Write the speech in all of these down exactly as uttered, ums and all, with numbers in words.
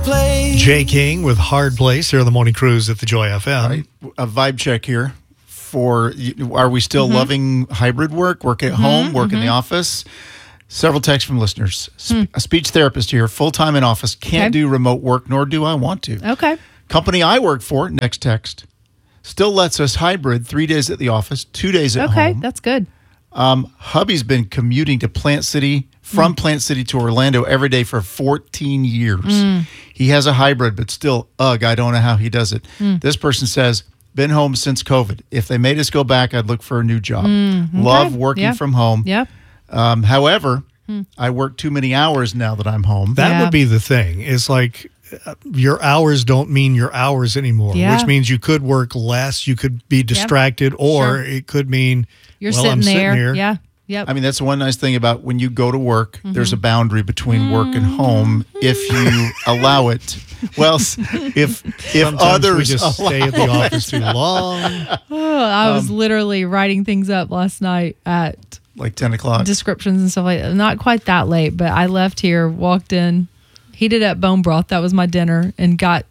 Jay King with Hard Place here on the Morning Cruise at the Joy F M. Right. A vibe check here for, are we still mm-hmm. loving hybrid work, work at mm-hmm, home, work mm-hmm. in the office? Several texts from listeners. Sp- hmm. A speech therapist here, full-time in office, can't okay. do remote work, nor do I want to. Okay. Company I work for, next text, still lets us hybrid, three days at the office, two days at okay, home. Okay, that's good. Um, hubby's been commuting to Plant City, from mm. Plant City to Orlando every day for fourteen years. Mm. He has a hybrid, but still, ugh, I don't know how he does it. Mm. This person says, been home since COVID. If they made us go back, I'd look for a new job. Mm. Okay. Love working yeah. from home. Yep. Um, however, mm. I work too many hours now that I'm home. That yeah. would be the thing. It's like uh, your hours don't mean your hours anymore, yeah. which means you could work less, you could be distracted, yep. or sure. it could mean, You're well, sitting I'm there. sitting here. Yeah. Yep. I mean, that's one nice thing about when you go to work, mm-hmm. there's a boundary between mm-hmm. work and home if you allow it. Well, if if Sometimes others we just stay at the office too long. Oh, I was Um, literally writing things up last night at like ten o'clock. Descriptions and stuff like that. Not quite that late, but I left here, walked in, heated up bone broth. That was my dinner, and got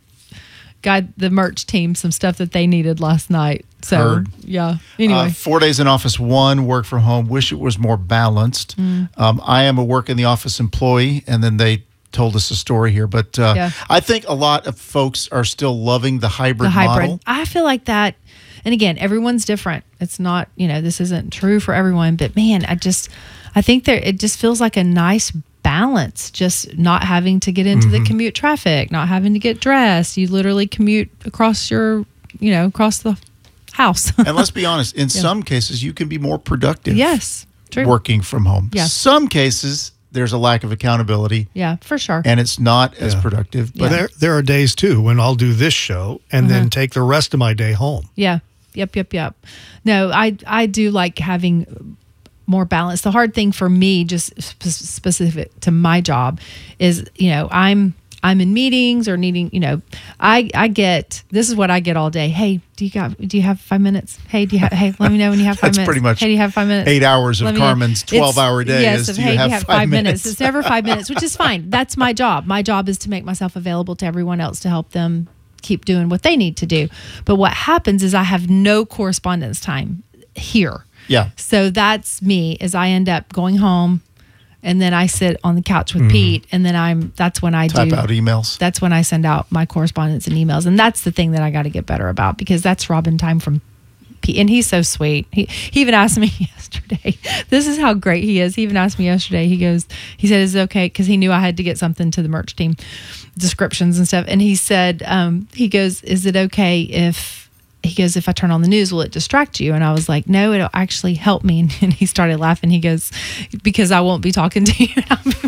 got the merch team some stuff that they needed last night. So, Heard. yeah. Anyway. Uh, four days in office, one work from home. Wish it was more balanced. Mm. Um, I am a work in the office employee, and then they told us a story here. But uh, yeah. I think a lot of folks are still loving the hybrid, the hybrid model. I feel like that. And again, everyone's different. It's not, you know, this isn't true for everyone. But man, I just, I think there, it just feels like a nice balance, just not having to get into mm-hmm. the commute traffic, not having to get dressed. You literally commute across your, you know, across the house. And let's be honest, in yeah. some cases, you can be more productive yes, true. working from home. Yeah. Some cases, there's a lack of accountability. Yeah, for sure. And it's not as yeah. productive. But Yeah. there, there are days, too, when I'll do this show and uh-huh. then take the rest of my day home. Yeah. Yep, yep, yep. No, I I do like having more balance. The hard thing for me, just sp- specific to my job, is, you know, I'm I'm in meetings or needing, you know, I I get, this is what I get all day. Hey, do you got, do you have five minutes? Hey, do you have, hey, let me know when you have five That's minutes. pretty much hey, do you have five minutes? eight hours of Let me Carmen's know. twelve-hour day yes, is, of, do hey, you have, do you have five, five minutes? minutes? It's never five minutes, which is fine. That's my job. My job is to make myself available to everyone else to help them keep doing what they need to do. But what happens is I have no correspondence time here. Yeah. So that's me, is I end up going home and then I sit on the couch with mm-hmm. Pete, and then I'm that's when I Type do out emails. That's when I send out my correspondence and emails. And that's the thing that I got to get better about, because that's robbing time from Pete. And he's so sweet. He he even asked me yesterday. This is how great he is. He even asked me yesterday. He goes, he said, is it okay? Because he knew I had to get something to the merch team, descriptions and stuff. And he said, um, he goes, is it okay if, he goes, if I turn on the news, will it distract you? And I was like, no, it'll actually help me. And he started laughing. He goes, because I won't be talking to you. And, I'll be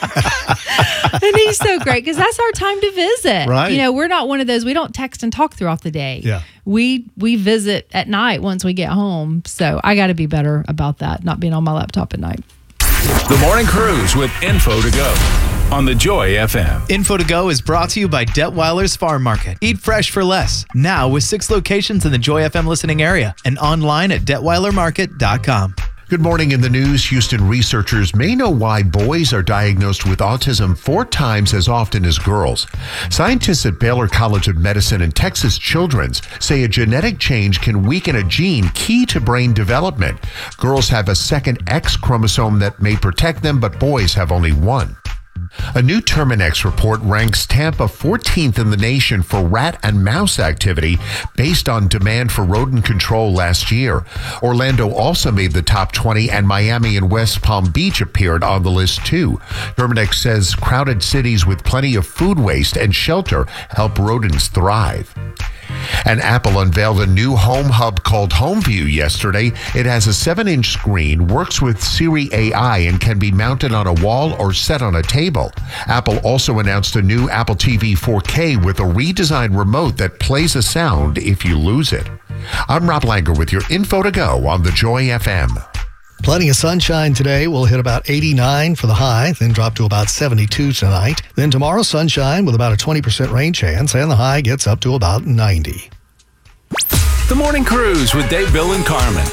and he's so great, because that's our time to visit. Right. You know, we're not one of those, we don't text and talk throughout the day. Yeah. We we visit at night once we get home. So I got to be better about that, not being on my laptop at night. The Morning Cruise with Info to Go on the Joy F M. Info to Go is brought to you by Detweiler's Farm Market. Eat fresh for less. Now with six locations in the Joy F M listening area and online at detweiler market dot com. Good morning. In the news, Houston researchers may know why boys are diagnosed with autism four times as often as girls. Scientists at Baylor College of Medicine and Texas Children's say a genetic change can weaken a gene key to brain development. Girls have a second X chromosome that may protect them, but boys have only one. A new Terminex report ranks Tampa fourteenth in the nation for rat and mouse activity based on demand for rodent control last year. Orlando also made the top twenty, and Miami and West Palm Beach appeared on the list too. Terminex says crowded cities with plenty of food waste and shelter help rodents thrive. And Apple unveiled a new home hub called HomeView yesterday. It has a seven-inch screen, works with Siri A I, and can be mounted on a wall or set on a table. Apple also announced a new Apple T V four K with a redesigned remote that plays a sound if you lose it. I'm Rob Langer with your Info to Go on the Joy F M. Plenty of sunshine today. We'll hit about eighty-nine for the high, then drop to about seventy-two tonight. Then tomorrow, sunshine with about a twenty percent rain chance, and the high gets up to about ninety. The Morning Cruise with Dave, Bill, and Carmen.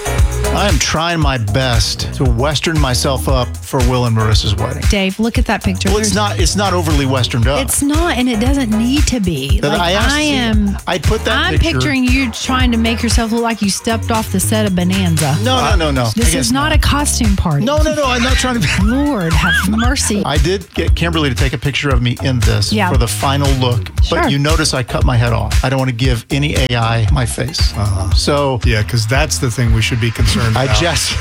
I am trying my best to Western myself up for Will and Marissa's wedding. Dave, look at that picture. Well, it's There's- not. It's not overly Westerned up. It's not, and it doesn't need to be. But Like, I asked I you- am. I put that I'm picture- picturing you trying to make yourself look like you stepped off the set of Bonanza. no, no, no, no. I This guess is not a costume party. No, no, no. I'm not trying to. Lord, have mercy. I did get Kimberly to take a picture of me in this Yeah. for the final look. Sure. But you notice I cut my head off. I don't want to give any A I my face. Uh-huh. So Yeah, because that's the thing we should be concerned I about. just.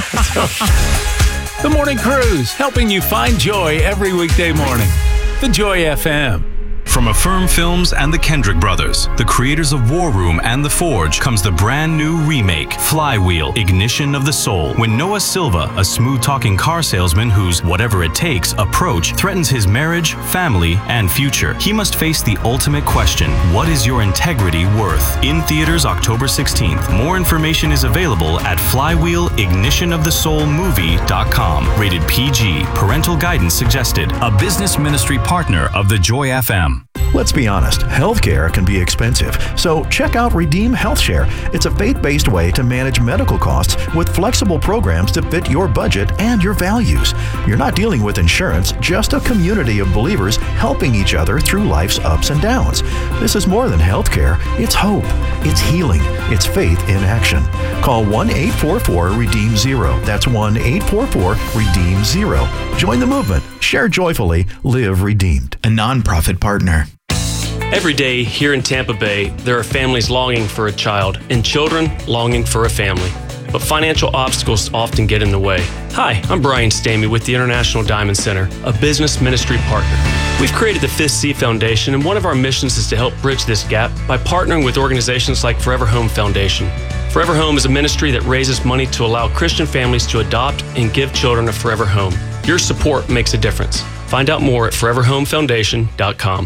The Morning Cruise, helping you find joy every weekday morning. The Joy F M. From Affirm Films and the Kendrick Brothers, the creators of War Room and The Forge, comes the brand new remake, Flywheel, Ignition of the Soul. When Noah Silva, a smooth-talking car salesman whose whatever it takes approach threatens his marriage, family, and future, he must face the ultimate question: what is your integrity worth? In theaters October sixteenth. More information is available at flywheel ignition of the soul movie dot com. Rated P G. Parental guidance suggested. A business ministry partner of the Joy F M. Let's be honest, healthcare can be expensive, so check out Redeem HealthShare. It's a faith-based way to manage medical costs with flexible programs to fit your budget and your values. You're not dealing with insurance, just a community of believers helping each other through life's ups and downs. This is more than healthcare. It's hope. It's healing. It's faith in action. Call one eight four four redeem zero. That's one eight four four redeem zero. Join the movement. Share joyfully. Live redeemed. A nonprofit partner. Every day here in Tampa Bay, there are families longing for a child and children longing for a family. But financial obstacles often get in the way. Hi, I'm Brian Stamey with the International Diamond Center, a business ministry partner. We've created the Fifth C Foundation, and one of our missions is to help bridge this gap by partnering with organizations like Forever Home Foundation. Forever Home is a ministry that raises money to allow Christian families to adopt and give children a forever home. Your support makes a difference. Find out more at forever home foundation dot com.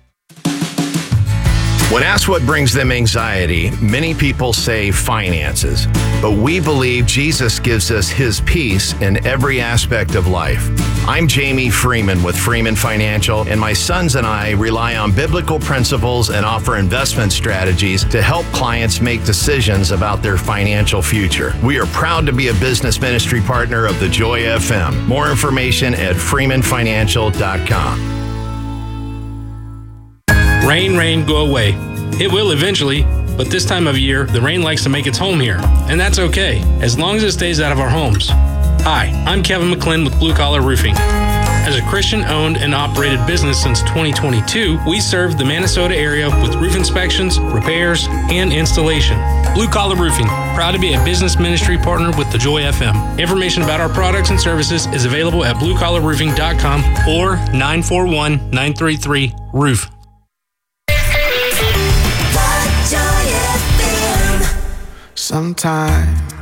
When asked what brings them anxiety, many people say finances. But we believe Jesus gives us his peace in every aspect of life. I'm Jamie Freeman with Freeman Financial, and my sons and I rely on biblical principles and offer investment strategies to help clients make decisions about their financial future. We are proud to be a business ministry partner of the Joy F M. More information at freeman financial dot com. Rain, rain, go away. It will eventually, but this time of year, the rain likes to make its home here, and that's okay, as long as it stays out of our homes. Hi, I'm Kevin McClin with Blue Collar Roofing. As a Christian-owned and operated business since twenty twenty-two, we serve the Minnesota area with roof inspections, repairs, and installation. Blue Collar Roofing, proud to be a business ministry partner with the Joy F M. Information about our products and services is available at blue collar roofing dot com or nine four one, nine three three, roof. Sometimes